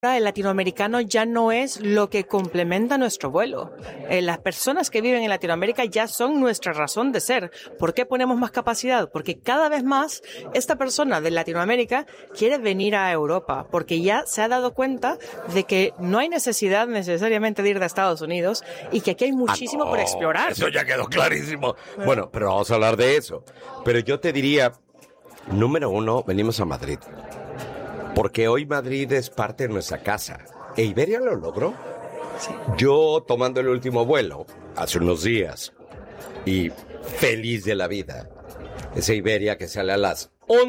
el latinoamericano ya no es lo que complementa nuestro vuelo. Las personas que viven en Latinoamérica ya son nuestra razón de ser. ¿Por qué ponemos más capacidad? Porque cada vez más esta persona de Latinoamérica quiere venir a Europa, porque ya se ha dado cuenta de que no hay necesidad necesariamente de ir de Estados Unidos y que aquí hay muchísimo por explorar. Eso ya quedó clarísimo. Bueno, pero vamos a hablar de eso. Pero yo te diría, número uno, venimos a Madrid. Porque hoy Madrid es parte de nuestra casa. ¿E Iberia lo logró? Sí. Yo tomando el último vuelo hace unos días y feliz de la vida. Esa Iberia que sale a las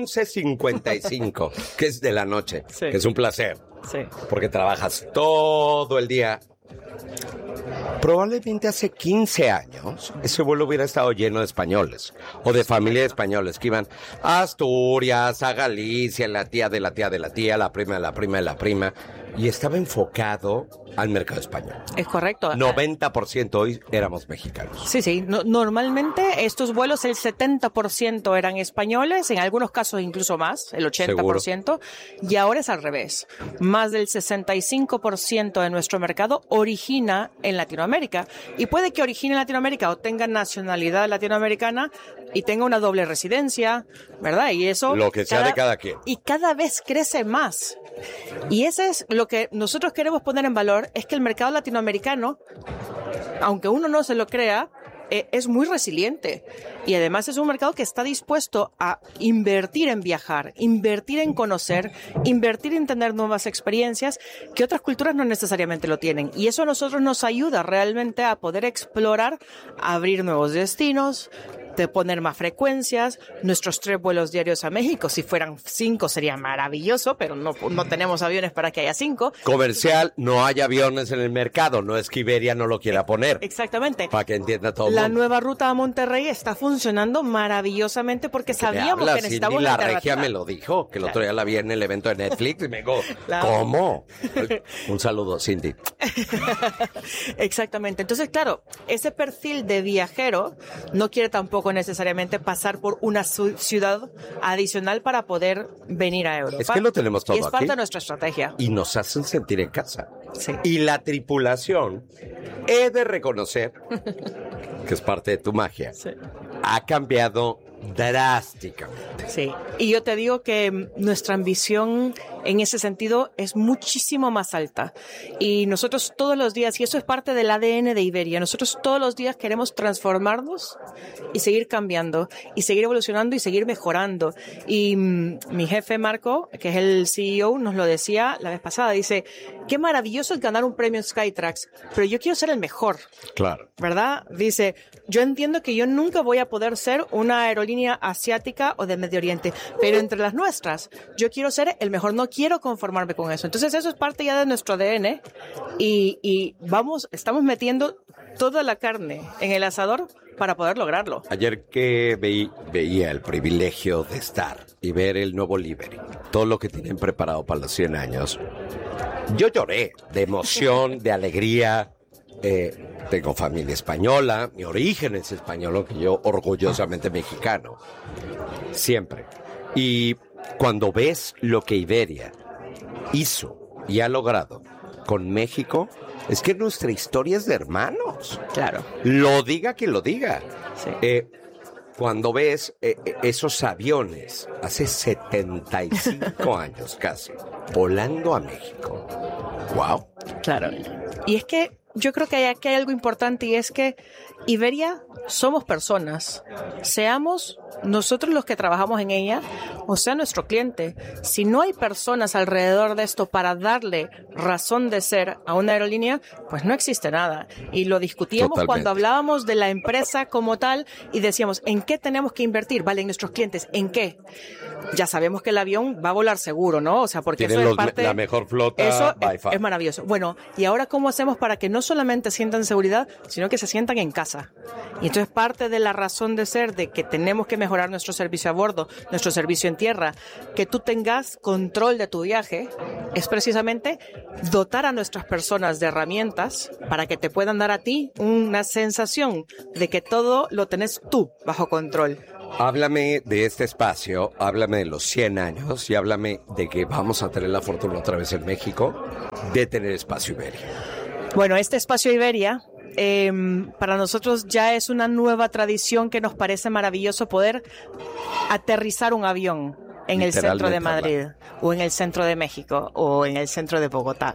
11:55, que es de la noche, sí. Que es un placer. Sí. Porque trabajas todo el día. Probablemente hace 15 años ese vuelo hubiera estado lleno de españoles o de familia de españoles que iban a Asturias, a Galicia, la tía de la tía de la tía, la prima de la prima de la prima, y estaba enfocado al mercado español. Es correcto. 90% hoy éramos mexicanos. Sí, sí. Normalmente estos vuelos el 70% eran españoles, en algunos casos incluso más, el 80%, y ahora es al revés. Más del 65% de nuestro mercado origina en Latinoamérica. Y puede que origine en Latinoamérica o tenga nacionalidad latinoamericana y tenga una doble residencia, ¿verdad? Y eso... Lo que sea de cada quien. Y cada vez crece más. Y ese es lo que nosotros queremos poner en valor, es que el mercado latinoamericano, aunque uno no se lo crea, es muy resiliente. Y además es un mercado que está dispuesto a invertir en viajar, invertir en conocer, invertir en tener nuevas experiencias que otras culturas no necesariamente lo tienen. Y eso a nosotros nos ayuda realmente a poder explorar, a abrir nuevos destinos, de poner más frecuencias, nuestros 3 vuelos diarios a México. Si fueran 5 sería maravilloso, pero no tenemos aviones para que haya 5. Comercial, no hay aviones en el mercado, no es que Iberia no lo quiera poner. Exactamente. Para que entienda todo el La mundo. nueva ruta a Monterrey está funcionando maravillosamente porque sabíamos que necesitábamos Cindy una La Regia alternativa. me lo dijo, que el otro día la vi en el evento de Netflix y me dijo, Claro. ¿cómo? Un saludo, Cindy. Exactamente. Entonces, claro, ese perfil de viajero no quiere tampoco necesariamente pasar por una ciudad adicional para poder venir a Europa. Es que lo tenemos todo y es aquí. parte de nuestra estrategia. Y nos hacen sentir en casa. Sí. Y la tripulación, he de reconocer, que es parte de tu magia, Sí. ha cambiado drásticamente. Sí, y yo te digo que nuestra ambición en ese sentido es muchísimo más alta. Y nosotros todos los días, y eso es parte del ADN de Iberia, nosotros todos los días queremos transformarnos y seguir cambiando, y seguir evolucionando y seguir mejorando. Y mi jefe Marco, que es el CEO, nos lo decía la vez pasada, dice, qué maravilloso es ganar un premio en Skytrax, pero yo quiero ser el mejor. Claro. ¿Verdad? Dice, yo entiendo que yo nunca voy a poder ser una aerolínea asiática o de Medio Oriente, pero entre las nuestras, yo quiero ser el mejor, no quiero conformarme con eso. Entonces eso es parte ya de nuestro ADN y estamos metiendo toda la carne en el asador para poder lograrlo. Ayer que veía el privilegio de estar y ver el nuevo Liberty, todo lo que tienen preparado para los 100 años, yo lloré de emoción, de alegría. Tengo familia española, mi origen es español, aunque yo orgullosamente mexicano, siempre. Y cuando ves lo que Iberia hizo y ha logrado con México, es que nuestra historia es de hermanos. Claro. Lo diga quien lo diga. Sí. Cuando ves esos aviones hace 75 años casi, volando a México. ¡Wow! Claro. Y es que yo creo que aquí hay algo importante y es que Iberia somos personas, seamos nosotros los que trabajamos en ella o sea nuestro cliente. Si no hay personas alrededor de esto para darle razón de ser a una aerolínea, pues no existe nada. Y lo discutíamos Totalmente. cuando hablábamos de la empresa como tal y decíamos, ¿en qué tenemos que invertir? Vale, en nuestros clientes, ¿en qué? Ya sabemos que el avión va a volar seguro, ¿no? O sea, porque Tienen eso es parte... la mejor flota Eso by far. es maravilloso. Bueno, ¿y ahora cómo hacemos para que no solamente sientan seguridad, sino que se sientan en casa? Y entonces parte de la razón de ser de que tenemos que mejorar nuestro servicio a bordo, nuestro servicio en tierra, que tú tengas control de tu viaje, es precisamente dotar a nuestras personas de herramientas para que te puedan dar a ti una sensación de que todo lo tenés tú bajo control. Háblame de este espacio, háblame de los 100 años y háblame de que vamos a tener la fortuna otra vez en México de tener Espacio Iberia. Bueno, este Espacio Iberia para nosotros ya es una nueva tradición que nos parece maravilloso poder aterrizar un avión en el centro de Madrid o en el centro de México o en el centro de Bogotá.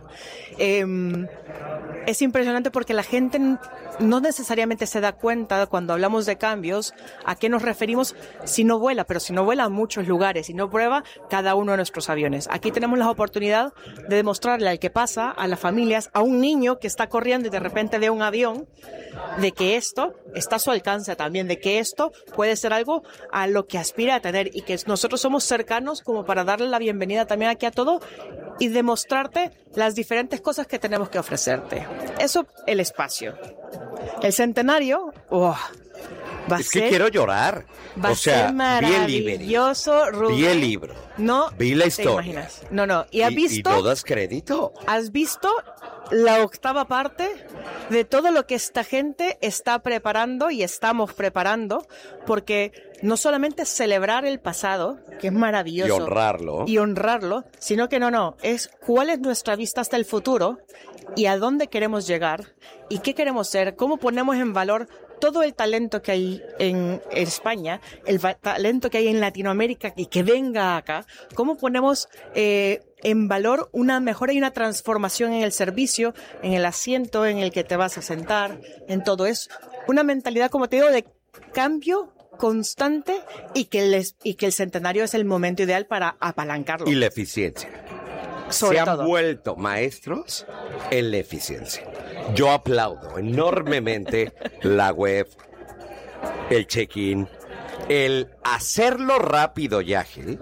Es impresionante porque la gente no necesariamente se da cuenta cuando hablamos de cambios a qué nos referimos si no vuela, pero si no vuela a muchos lugares y no prueba cada uno de nuestros aviones. Aquí tenemos la oportunidad de demostrarle al que pasa, a las familias, a un niño que está corriendo y de repente ve un avión, de que esto está a su alcance también, de que esto puede ser algo a lo que aspira a tener y que nosotros somos cercanos como para darle la bienvenida también aquí a todo y demostrarte las diferentes cosas que tenemos que ofrecerte. Eso, el espacio. El centenario, va a es ser... que quiero llorar. Va a ser maravilloso, Rubén. Vi el libro. No, vi la historia. ¿te imaginas? No. ¿Y has visto? ¿Y no das crédito? ¿Has visto la octava parte de todo lo que esta gente está preparando y estamos preparando? Porque no solamente celebrar el pasado, que es maravilloso. Y honrarlo, sino que es cuál es nuestra vista hasta el futuro y a dónde queremos llegar y qué queremos ser, cómo ponemos en valor todo el talento que hay en España, el talento que hay en Latinoamérica y que venga acá, cómo ponemos en valor una mejora y una transformación en el servicio, en el asiento en el que te vas a sentar, en todo eso. Una mentalidad, como te digo, de cambio constante y que el centenario es el momento ideal para apalancarlo. Y la eficiencia. Se han vuelto maestros en la eficiencia. Yo aplaudo enormemente la web, el check-in, el hacerlo rápido y ágil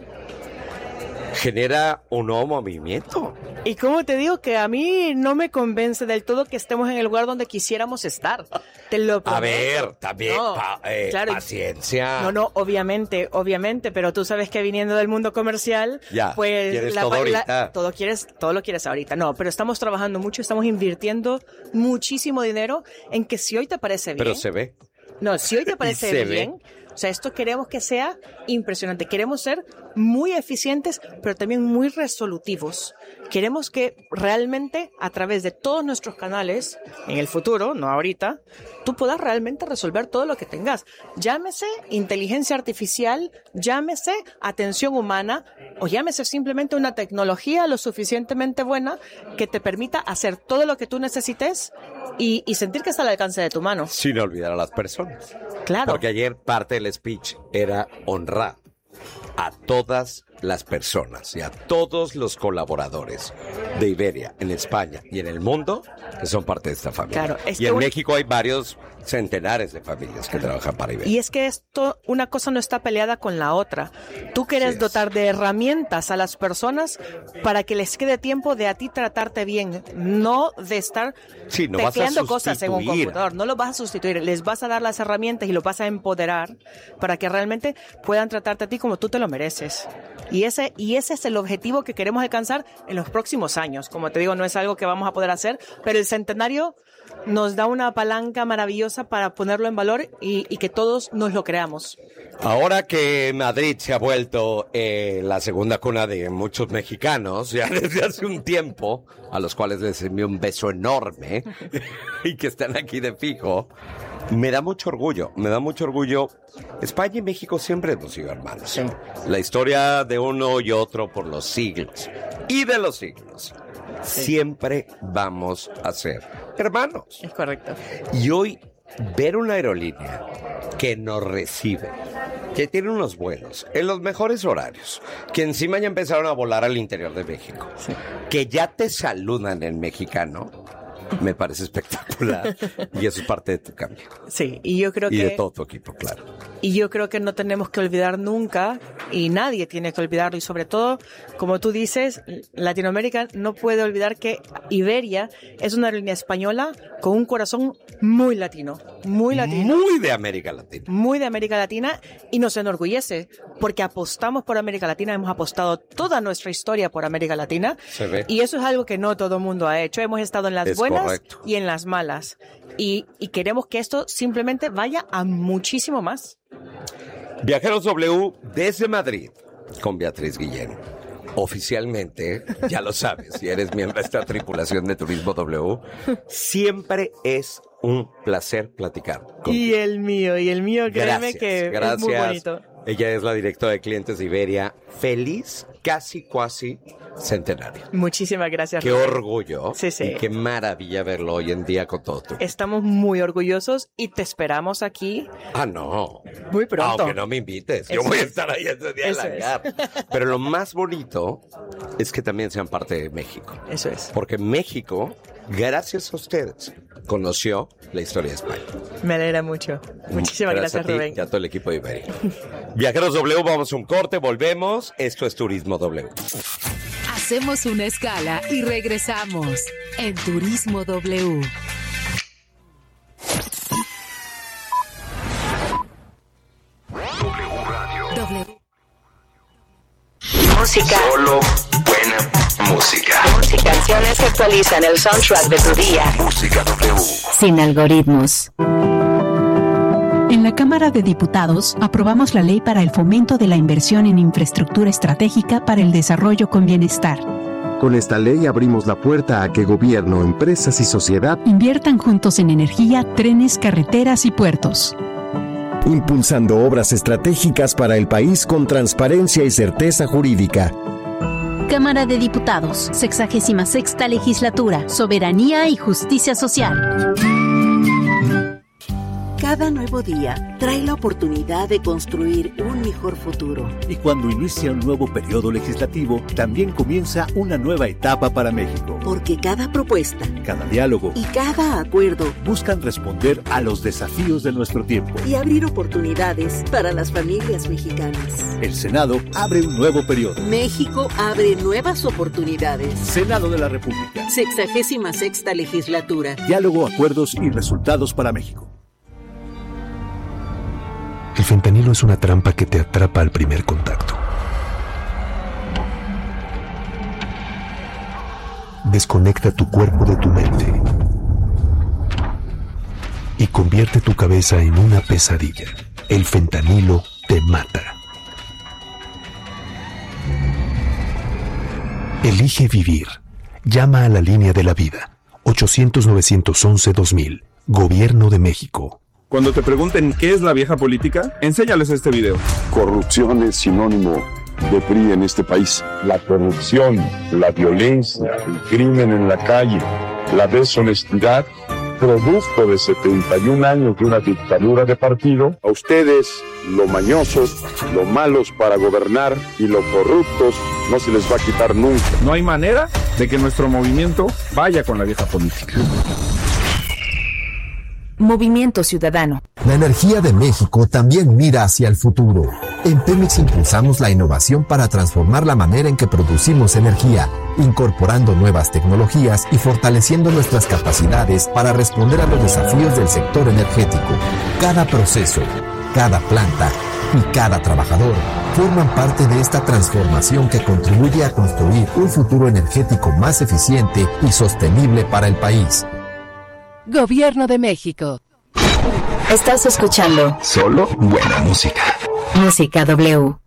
genera un nuevo movimiento. Y como te digo que a mí no me convence del todo que estemos en el lugar donde quisiéramos estar. Te lo prometo. A ver, también claro, paciencia. Obviamente, pero tú sabes que viniendo del mundo comercial, pues quieres todo ahorita. Todo lo quieres ahorita. No, pero estamos trabajando mucho, estamos invirtiendo muchísimo dinero en que si hoy te parece bien. Pero se ve. No, si hoy te parece bien. O sea, esto queremos que sea impresionante. Queremos ser muy eficientes, pero también muy resolutivos. Queremos que realmente, a través de todos nuestros canales, en el futuro, no ahorita, tú puedas realmente resolver todo lo que tengas. Llámese inteligencia artificial, llámese atención humana, o llámese simplemente una tecnología lo suficientemente buena que te permita hacer todo lo que tú necesites y sentir que está al alcance de tu mano. Sin olvidar a las personas. Claro. Porque ayer parte del speech era honrar a todas las personas y a todos los colaboradores de Iberia en España y en el mundo que son parte de esta familia. Claro, y en México hay varios centenares de familias que trabajan para Iberia. Y es que una cosa no está peleada con la otra. Tú quieres dotar de herramientas a las personas para que les quede tiempo de a ti tratarte bien, no de estar tecleando cosas en un computador. No lo vas a sustituir, les vas a dar las herramientas y los vas a empoderar para que realmente puedan tratarte a ti como tú te lo mereces. Y ese es el objetivo que queremos alcanzar en los próximos años. Como te digo, no es algo que vamos a poder hacer, pero el centenario nos da una palanca maravillosa para ponerlo en valor y que todos nos lo creamos. Ahora que Madrid se ha vuelto la segunda cuna de muchos mexicanos, ya desde hace un tiempo, a los cuales les envío un beso enorme y que están aquí de fijo, me da mucho orgullo. España y México siempre hemos sido hermanos. Sí. La historia de uno y otro por los siglos y de los siglos. Siempre vamos a ser hermanos. Es correcto. Y hoy ver una aerolínea que nos recibe, que tiene unos vuelos en los mejores horarios, que encima ya empezaron a volar al interior de México, que ya te saludan en mexicano, me parece espectacular. Y eso es parte de tu cambio. Sí, y yo creo y de todo tu equipo, claro. Y yo creo que no tenemos que olvidar nunca, y nadie tiene que olvidarlo, y sobre todo, como tú dices, Latinoamérica no puede olvidar que Iberia es una aerolínea española con un corazón muy latino. Muy de América Latina. Muy de América Latina, y nos enorgullece, porque apostamos por América Latina, hemos apostado toda nuestra historia por América Latina. Se ve. Y eso es algo que no todo el mundo ha hecho. Hemos estado en las buenas y en las malas. Y queremos que esto simplemente vaya a muchísimo más. Viajeros W desde Madrid con Beatriz Guillén. Oficialmente, ya lo sabes, si eres miembro de esta tripulación de Turismo W, siempre es un placer platicar contigo. Y el mío, créeme que es muy bonito. Ella es la directora de clientes de Iberia. Feliz, casi centenario. Muchísimas gracias. Qué Rubén. orgullo. Sí. Y qué maravilla verlo hoy en día con todo tu. Estamos muy orgullosos y te esperamos aquí. Ah, no. Muy pronto. Aunque no me invites. Yo voy a estar ahí ese día en hangar. Pero lo más bonito es que también sean parte de México. Eso es. Porque México, gracias a ustedes, conoció la historia de España. Me alegra mucho. Muchísimas gracias, a ti Rubén. y a todo el equipo de Iberia. Viajeros W, vamos a un corte, volvemos. Esto es Turismo W. Hacemos una escala y regresamos en Turismo W. W. Música. Solo buena música. Canciones que actualizan el soundtrack de tu día. Música W. Sin algoritmos. En la Cámara de Diputados aprobamos la Ley para el Fomento de la Inversión en Infraestructura Estratégica para el Desarrollo con Bienestar. Con esta ley abrimos la puerta a que gobierno, empresas y sociedad inviertan juntos en energía, trenes, carreteras y puertos. impulsando obras estratégicas para el país con transparencia y certeza jurídica. Cámara de Diputados, 66ª Legislatura, Soberanía y Justicia Social. Cada nuevo día trae la oportunidad de construir un mejor futuro. Y cuando inicia un nuevo periodo legislativo, también comienza una nueva etapa para México. Porque cada propuesta, cada diálogo y cada acuerdo buscan responder a los desafíos de nuestro tiempo y abrir oportunidades para las familias mexicanas. El Senado abre un nuevo periodo. México abre nuevas oportunidades. Senado de la República. 66ª Legislatura. Diálogo, acuerdos y resultados para México. El fentanilo es una trampa que te atrapa al primer contacto. Desconecta tu cuerpo de tu mente y convierte tu cabeza en una pesadilla. El fentanilo te mata. Elige vivir. Llama a la línea de la vida. 800-911-2000. Gobierno de México. Cuando te pregunten qué es la vieja política, enséñales este video. Corrupción es sinónimo de PRI en este país. La corrupción, la violencia, el crimen en la calle, la deshonestidad, producto de 71 años de una dictadura de partido. A ustedes, lo mañosos, lo malos para gobernar y lo corruptos, no se les va a quitar nunca. No hay manera de que nuestro movimiento vaya con la vieja política. Movimiento Ciudadano. La energía de México también mira hacia el futuro. En Pemex impulsamos la innovación para transformar la manera en que producimos energía, incorporando nuevas tecnologías y fortaleciendo nuestras capacidades para responder a los desafíos del sector energético. Cada proceso, cada planta y cada trabajador forman parte de esta transformación que contribuye a construir un futuro energético más eficiente y sostenible para el país. Gobierno de México. Estás escuchando Solo buena música. Música W.